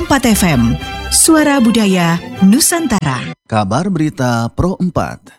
Pro4 FM, Suara Budaya Nusantara. Kabar Berita Pro4.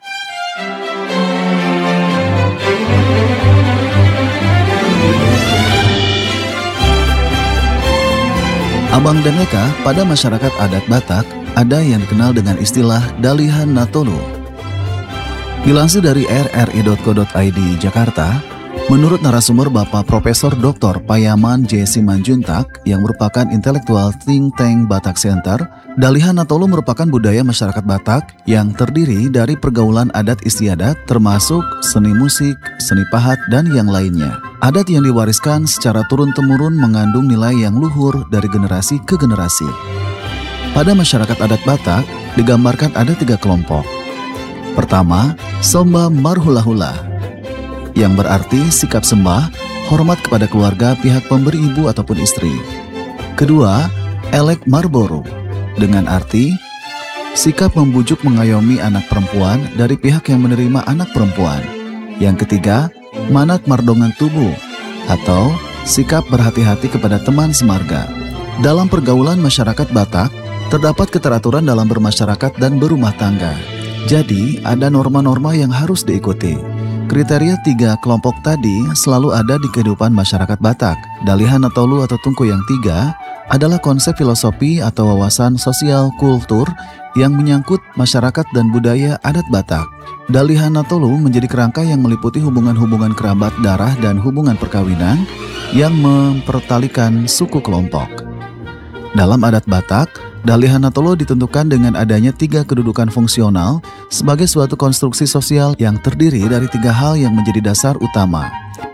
Abang dan Eka, pada masyarakat adat Batak, ada yang dikenal dengan istilah Dalihan Natolu. Dilansir dari rri.co.id Jakarta, menurut narasumber Bapak Profesor Dr. Payaman J. Simanjuntak yang merupakan intelektual think tank Batak Center, Dalihan Natolu merupakan budaya masyarakat Batak yang terdiri dari pergaulan adat istiadat termasuk seni musik, seni pahat, dan yang lainnya. Adat yang diwariskan secara turun-temurun mengandung nilai yang luhur dari generasi ke generasi. Pada masyarakat adat Batak, digambarkan ada 3 kelompok. Pertama, Somba Marhula-hula, yang berarti sikap sembah, hormat kepada keluarga pihak pemberi ibu ataupun istri. Kedua, Elek Marboro, dengan arti sikap membujuk mengayomi anak perempuan dari pihak yang menerima anak perempuan. Yang ketiga, Manak Mardongan Tubuh, atau sikap berhati-hati kepada teman semarga. Dalam pergaulan masyarakat Batak, terdapat keteraturan dalam bermasyarakat dan berumah tangga. Jadi, ada norma-norma yang harus diikuti. Kriteria 3 kelompok tadi selalu ada di kehidupan masyarakat Batak. Dalihan Natolu atau Tungku yang 3 adalah konsep filosofi atau wawasan sosial kultur yang menyangkut masyarakat dan budaya adat Batak. Dalihan Natolu menjadi kerangka yang meliputi hubungan-hubungan kerabat darah dan hubungan perkawinan yang mempertalikan suku kelompok. Dalam adat Batak, Dalihan Natolu ditentukan dengan adanya 3 kedudukan fungsional sebagai suatu konstruksi sosial yang terdiri dari 3 hal yang menjadi dasar utama.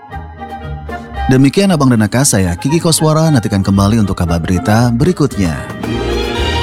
Demikian Abang dan Eka, saya Kiki Koswara, nantikan kembali untuk kabar berita berikutnya.